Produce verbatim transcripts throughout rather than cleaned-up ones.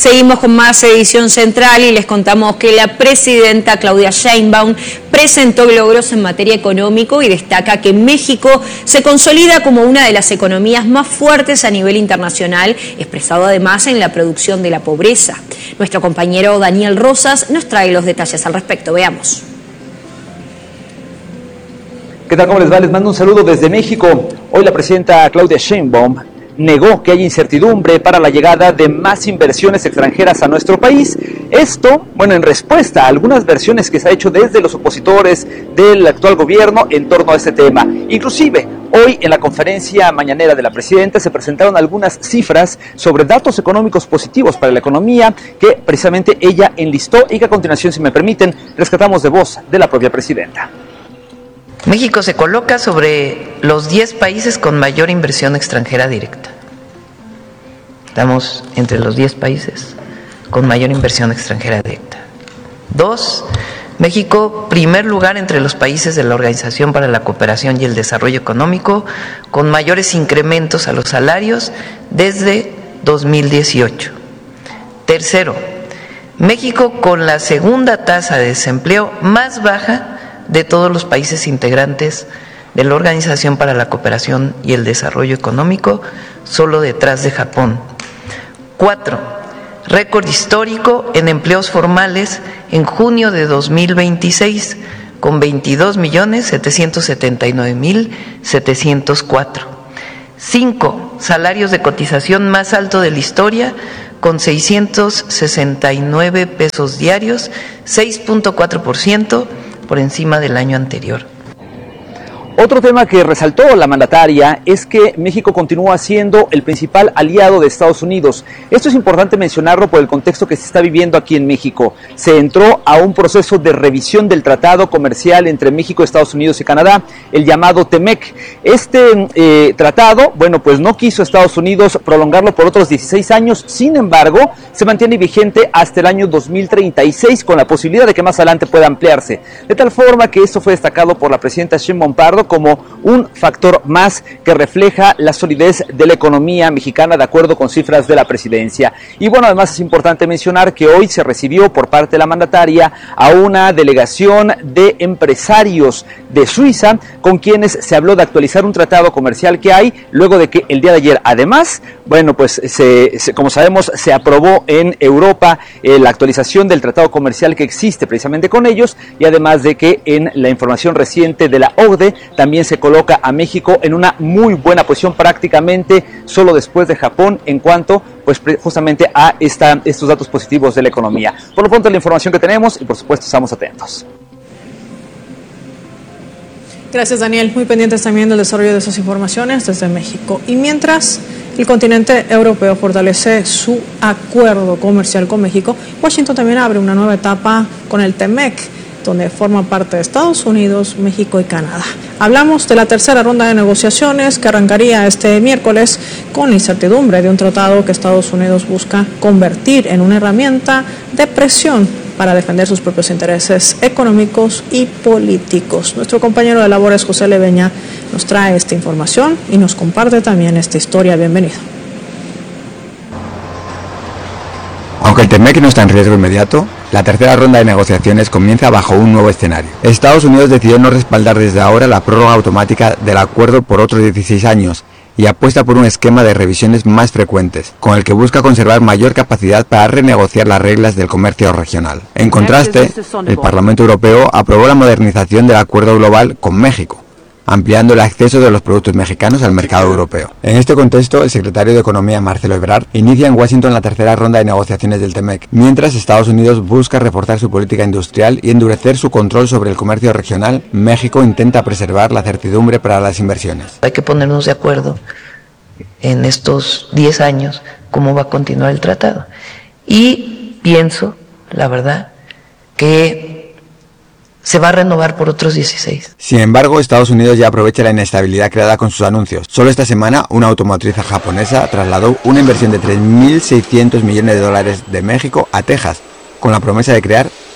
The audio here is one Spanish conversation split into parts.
Seguimos con más edición central y les contamos que la presidenta Claudia Sheinbaum presentó logros en materia económica y destaca que México se consolida como una de las economías más fuertes a nivel internacional, expresado además en la reducción de la pobreza. Nuestro compañero Daniel Rosas nos trae los detalles al respecto. Veamos. ¿Qué tal? ¿Cómo les va? Les mando un saludo desde México. Hoy la presidenta Claudia Sheinbaum negó que haya incertidumbre para la llegada de más inversiones extranjeras a nuestro país. Esto, bueno, en respuesta a algunas versiones que se ha hecho desde los opositores del actual gobierno en torno a este tema. Inclusive, hoy en la conferencia mañanera de la presidenta se presentaron algunas cifras sobre datos económicos positivos para la economía que precisamente ella enlistó y que a continuación, si me permiten, rescatamos de voz de la propia presidenta. México se coloca sobre los diez países con mayor inversión extranjera directa. Estamos entre los diez países con mayor inversión extranjera directa. Dos, México, primer lugar entre los países de la Organización para la Cooperación y el Desarrollo Económico, con mayores incrementos a los salarios desde dos mil dieciocho. Tercero, México con la segunda tasa de desempleo más baja de todos los países integrantes de la Organización para la Cooperación y el Desarrollo Económico, solo detrás de Japón. Cuatro, récord histórico en empleos formales en junio de dos mil veintiséis, con veintidós millones setecientos setenta y nueve mil setecientos cuatro. Cinco, salarios de cotización más alto de la historia, con seiscientos sesenta y nueve pesos diarios, seis punto cuatro por ciento por encima del año anterior. Otro tema que resaltó la mandataria es que México continúa siendo el principal aliado de Estados Unidos. Esto es importante mencionarlo por el contexto que se está viviendo aquí en México. Se entró a un proceso de revisión del tratado comercial entre México, Estados Unidos y Canadá, el llamado TEMEC. Este eh, tratado, bueno, pues no quiso Estados Unidos prolongarlo por otros dieciséis años, sin embargo, se mantiene vigente hasta el año dos mil treinta y seis con la posibilidad de que más adelante pueda ampliarse. De tal forma que esto fue destacado por la presidenta Sheinbaum Pardo como un factor más que refleja la solidez de la economía mexicana de acuerdo con cifras de la presidencia. Y bueno, además es importante mencionar que hoy se recibió por parte de la mandataria a una delegación de empresarios de Suiza con quienes se habló de actualizar un tratado comercial que hay luego de que el día de ayer además, bueno, pues se, se, como sabemos se aprobó en Europa eh, la actualización del tratado comercial que existe precisamente con ellos, y además de que en la información reciente de la O C D E también se coloca a México en una muy buena posición, prácticamente solo después de Japón en cuanto pues justamente a esta, estos datos positivos de la economía. Por lo pronto la información que tenemos y por supuesto estamos atentos. Gracias, Daniel. Muy pendientes también del desarrollo de esas informaciones desde México. Y mientras el continente europeo fortalece su acuerdo comercial con México, Washington también abre una nueva etapa con el TEMEC, donde forman parte de Estados Unidos, México y Canadá. Hablamos de la tercera ronda de negociaciones que arrancaría este miércoles con la incertidumbre de un tratado que Estados Unidos busca convertir en una herramienta de presión para defender sus propios intereses económicos y políticos. Nuestro compañero de labores, José Leveña, nos trae esta información y nos comparte también esta historia. Bienvenido. Aunque el TEMEC no está en riesgo inmediato, la tercera ronda de negociaciones comienza bajo un nuevo escenario. Estados Unidos decidió no respaldar desde ahora la prórroga automática del acuerdo por otros dieciséis años y apuesta por un esquema de revisiones más frecuentes, con el que busca conservar mayor capacidad para renegociar las reglas del comercio regional. En contraste, el Parlamento Europeo aprobó la modernización del acuerdo global con México, ampliando el acceso de los productos mexicanos al mercado europeo. En este contexto, el secretario de Economía, Marcelo Ebrard, inicia en Washington la tercera ronda de negociaciones del TEMEC, mientras Estados Unidos busca reforzar su política industrial y endurecer su control sobre el comercio regional. México intenta preservar la certidumbre para las inversiones. Hay que ponernos de acuerdo en estos diez años cómo va a continuar el tratado. Y pienso, la verdad, que se va a renovar por otros dieciséis. Sin embargo, Estados Unidos ya aprovecha la inestabilidad creada con sus anuncios. Solo esta semana, una automotriz japonesa trasladó una inversión de tres mil seiscientos millones de dólares de México a Texas, con la promesa de crear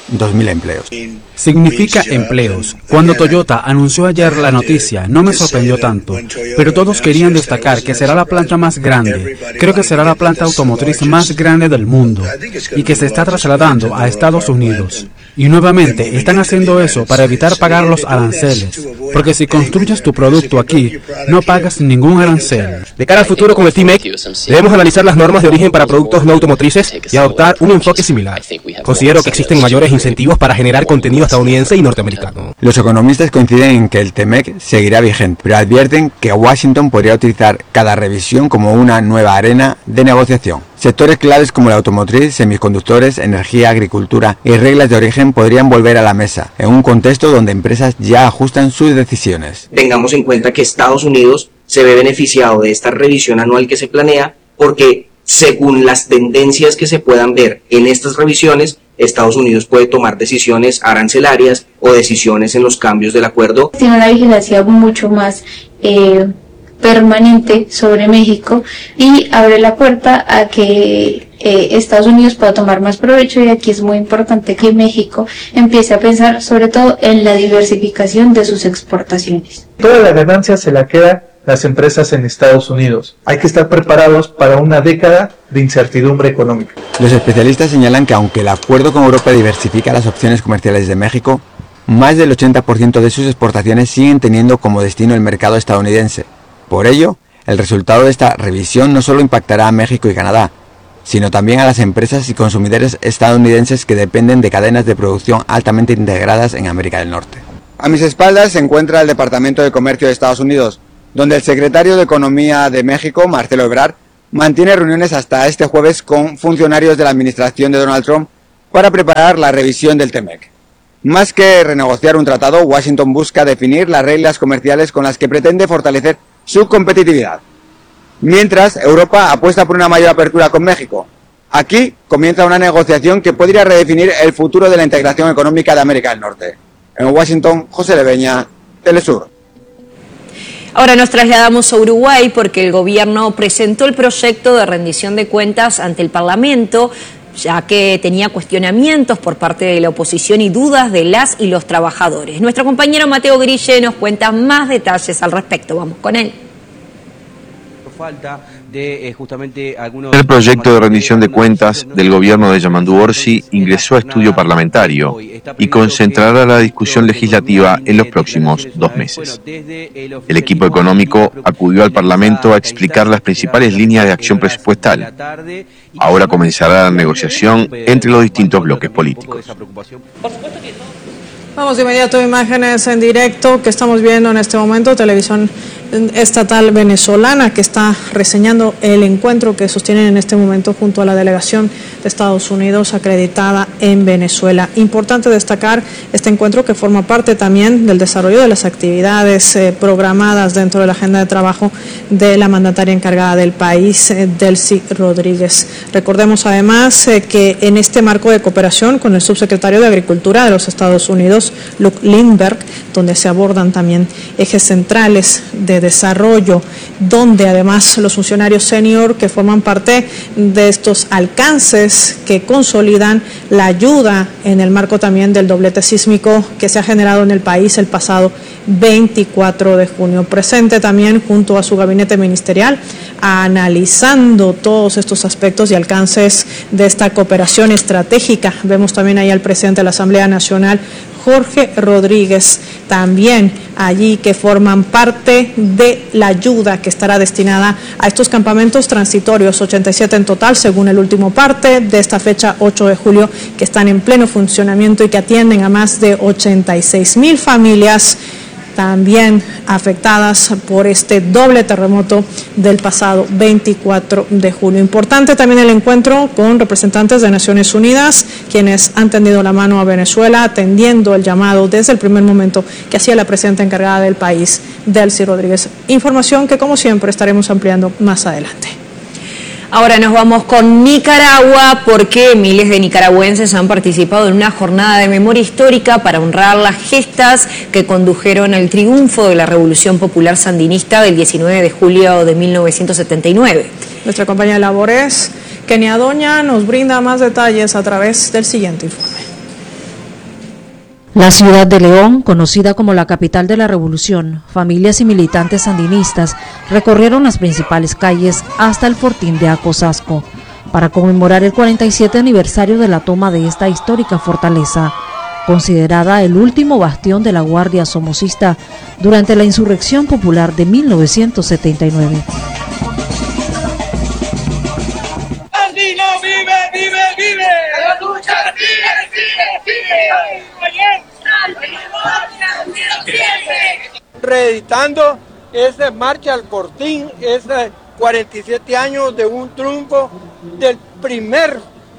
dos mil empleos. Significa empleos. Cuando Toyota anunció ayer la noticia, no me sorprendió tanto, pero todos querían destacar que será la planta más grande. Creo que será la planta automotriz más grande del mundo y que se está trasladando a Estados Unidos. Y nuevamente están haciendo eso para evitar pagar los aranceles, porque si construyes tu producto aquí, no pagas ningún arancel. De cara al futuro con el T M E C, debemos analizar las normas de origen para productos no automotrices y adoptar un enfoque similar. Considero que existen mayores incentivos para generar contenido estadounidense y norteamericano. Los economistas coinciden en que el T M E C seguirá vigente, pero advierten que Washington podría utilizar cada revisión como una nueva arena de negociación. Sectores claves como la automotriz, semiconductores, energía, agricultura y reglas de origen podrían volver a la mesa, en un contexto donde empresas ya ajustan sus decisiones. Tengamos en cuenta que Estados Unidos se ve beneficiado de esta revisión anual que se planea porque, según las tendencias que se puedan ver en estas revisiones, Estados Unidos puede tomar decisiones arancelarias o decisiones en los cambios del acuerdo. Tiene una vigilancia mucho más eh, permanente sobre México y abre la puerta a que eh, Estados Unidos pueda tomar más provecho, y aquí es muy importante que México empiece a pensar sobre todo en la diversificación de sus exportaciones. Toda la ganancia se la queda las empresas en Estados Unidos. Hay que estar preparados para una década de incertidumbre económica. Los especialistas señalan que aunque el acuerdo con Europa diversifica las opciones comerciales de México, más del ochenta por ciento de sus exportaciones siguen teniendo como destino el mercado estadounidense. Por ello, el resultado de esta revisión no solo impactará a México y Canadá, sino también a las empresas y consumidores estadounidenses que dependen de cadenas de producción altamente integradas en América del Norte. A mis espaldas se encuentra el Departamento de Comercio de Estados Unidos, donde el secretario de Economía de México, Marcelo Ebrard, mantiene reuniones hasta este jueves con funcionarios de la administración de Donald Trump para preparar la revisión del T M E C. Más que renegociar un tratado, Washington busca definir las reglas comerciales con las que pretende fortalecer su competitividad. Mientras, Europa apuesta por una mayor apertura con México. Aquí comienza una negociación que podría redefinir el futuro de la integración económica de América del Norte. En Washington, José Leveña, Telesur. Ahora nos trasladamos a Uruguay porque el gobierno presentó el proyecto de rendición de cuentas ante el Parlamento, ya que tenía cuestionamientos por parte de la oposición y dudas de las y los trabajadores. Nuestro compañero Mateo Grille nos cuenta más detalles al respecto. Vamos con él. Falta de eh, justamente algunos... El proyecto de rendición de cuentas del gobierno de Yamandú Orsi ingresó a estudio parlamentario y concentrará la discusión legislativa en los próximos dos meses. El equipo económico acudió al Parlamento a explicar las principales líneas de acción presupuestal. Ahora comenzará la negociación entre los distintos bloques políticos. Vamos de inmediato a imágenes en directo que estamos viendo en este momento, televisión estatal venezolana que está reseñando el encuentro que sostienen en este momento junto a la delegación de Estados Unidos acreditada en Venezuela. Importante destacar este encuentro que forma parte también del desarrollo de las actividades eh, programadas dentro de la agenda de trabajo de la mandataria encargada del país, eh, Delcy Rodríguez. Recordemos además eh, que en este marco de cooperación con el subsecretario de Agricultura de los Estados Unidos, Luke Lindbergh, donde se abordan también ejes centrales de desarrollo, donde además los funcionarios senior que forman parte de estos alcances que consolidan la ayuda en el marco también del doblete sísmico que se ha generado en el país el pasado veinticuatro de junio. Presente también junto a su gabinete ministerial, analizando todos estos aspectos y alcances de esta cooperación estratégica. Vemos también ahí al presidente de la Asamblea Nacional, Jorge Rodríguez, también allí, que forman parte de la ayuda que estará destinada a estos campamentos transitorios, ochenta y siete en total, según el último parte de esta fecha, ocho de julio, que están en pleno funcionamiento y que atienden a más de ochenta y seis mil familias también afectadas por este doble terremoto del pasado veinticuatro de julio. Importante también el encuentro con representantes de Naciones Unidas, quienes han tendido la mano a Venezuela, atendiendo el llamado desde el primer momento que hacía la presidenta encargada del país, Delcy Rodríguez. Información que, como siempre, estaremos ampliando más adelante. Ahora nos vamos con Nicaragua porque miles de nicaragüenses han participado en una jornada de memoria histórica para honrar las gestas que condujeron al triunfo de la Revolución Popular Sandinista del diecinueve de julio de mil novecientos setenta y nueve. Nuestra compañera de labores, Kenia Doña, nos brinda más detalles a través del siguiente informe. La ciudad de León, conocida como la capital de la revolución, familias y militantes sandinistas recorrieron las principales calles hasta el Fortín de Acosasco para conmemorar el cuarenta y siete aniversario de la toma de esta histórica fortaleza, considerada el último bastión de la Guardia Somocista durante la insurrección popular de mil novecientos setenta y nueve. Sandino vive, vive, vive. La lucha sigue, sigue, sigue. Reeditando esa marcha al Fortín, ese cuarenta y siete años de un triunfo del primer,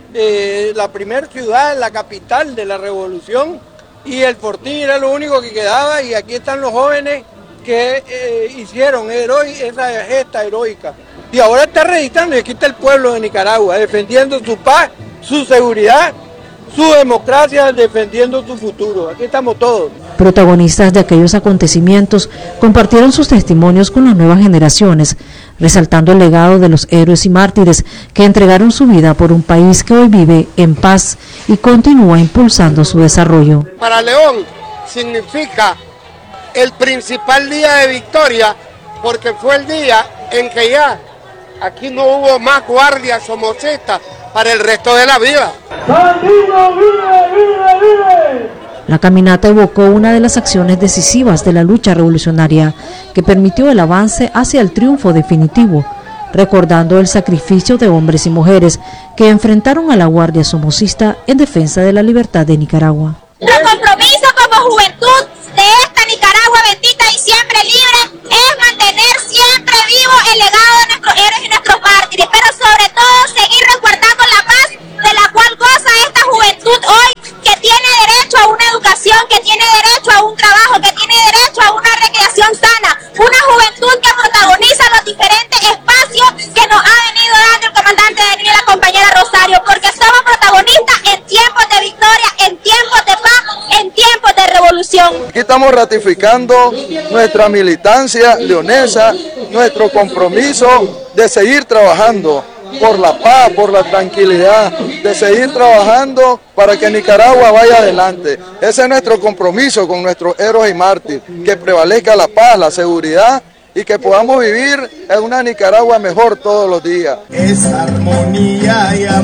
eh, la primera ciudad, la capital de la revolución, y el Fortín era lo único que quedaba, y aquí están los jóvenes que eh, hicieron heroi esa gesta heroica. Y ahora está reeditando, y aquí está el pueblo de Nicaragua, defendiendo su paz, su seguridad, su democracia, defendiendo su futuro. Aquí estamos todos. Protagonistas de aquellos acontecimientos compartieron sus testimonios con las nuevas generaciones, resaltando el legado de los héroes y mártires que entregaron su vida por un país que hoy vive en paz y continúa impulsando su desarrollo. Para León significa el principal día de victoria, porque fue el día en que ya aquí no hubo más guardias somocistas para el resto de la vida. ¡Sandino, vive, vive, vive! La caminata evocó una de las acciones decisivas de la lucha revolucionaria que permitió el avance hacia el triunfo definitivo, recordando el sacrificio de hombres y mujeres que enfrentaron a la Guardia Somocista en defensa de la libertad de Nicaragua. Nuestro compromiso como juventud de esta Nicaragua bendita y siempre libre es mantener siempre vivo el legado de nuestros héroes y nuestros mártires, pero sobre todo seguir resguardando la paz de la cual goza esta juventud hoy, que tiene derecho a una educación, que tiene derecho a un trabajo, que tiene derecho a una recreación sana, una juventud que protagoniza los diferentes espacios que nos ha venido dando el comandante Daniel y la compañera Rosario, porque somos protagonistas en tiempos de victoria, en tiempos de paz, en tiempos de revolución. Aquí estamos ratificando nuestra militancia leonesa, nuestro compromiso de seguir trabajando por la paz, por la tranquilidad, de seguir trabajando para que Nicaragua vaya adelante. Ese es nuestro compromiso con nuestros héroes y mártires, que prevalezca la paz, la seguridad y que podamos vivir en una Nicaragua mejor todos los días. Es armonía y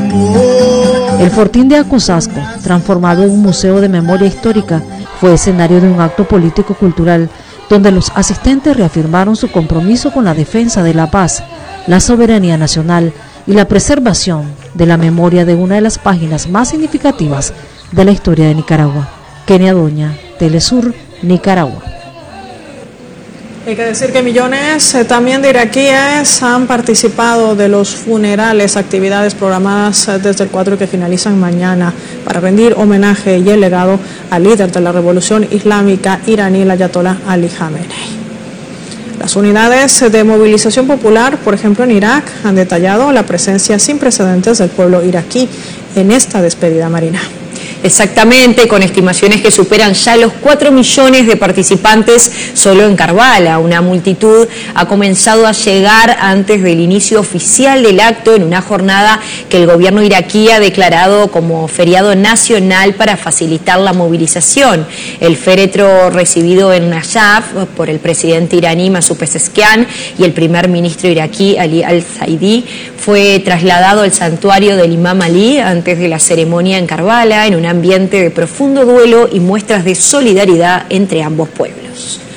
amor. El Fortín de Acosasco, transformado en un museo de memoria histórica, fue escenario de un acto político-cultural donde los asistentes reafirmaron su compromiso con la defensa de la paz, la soberanía nacional y la preservación de la memoria de una de las páginas más significativas de la historia de Nicaragua. Kenia Doña, Telesur, Nicaragua. Hay que decir que millones eh, también de iraquíes han participado de los funerales, actividades programadas eh, desde el cuatro que finalizan mañana para rendir homenaje y el legado al líder de la revolución islámica iraní, el ayatolá Ali Khamenei. Las unidades de movilización popular, por ejemplo en Irak, han detallado la presencia sin precedentes del pueblo iraquí en esta despedida marina. Exactamente, con estimaciones que superan ya los cuatro millones de participantes solo en Karbala. Una multitud ha comenzado a llegar antes del inicio oficial del acto en una jornada que el gobierno iraquí ha declarado como feriado nacional para facilitar la movilización. El féretro recibido en Najaf por el presidente iraní Masoud Pezeshkian y el primer ministro iraquí Ali al-Zaidi fue trasladado al santuario del Imam Ali antes de la ceremonia en Karbala, en un ambiente de profundo duelo y muestras de solidaridad entre ambos pueblos.